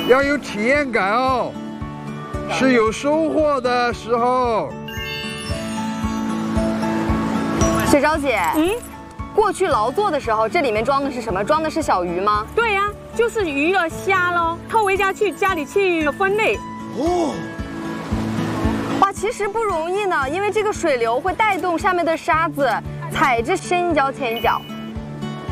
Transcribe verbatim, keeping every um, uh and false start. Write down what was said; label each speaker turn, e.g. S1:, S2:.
S1: 要有体验感哦，是有收获的时候。
S2: 雪昭姐，
S3: 嗯，
S2: 过去劳作的时候，这里面装的是什么？装的是小鱼吗？
S3: 对呀、啊，就是鱼了虾咯，偷回家去家里去分类。
S1: 哦。
S2: 哇，其实不容易呢，因为这个水流会带动上面的沙子，踩着深一脚浅一脚，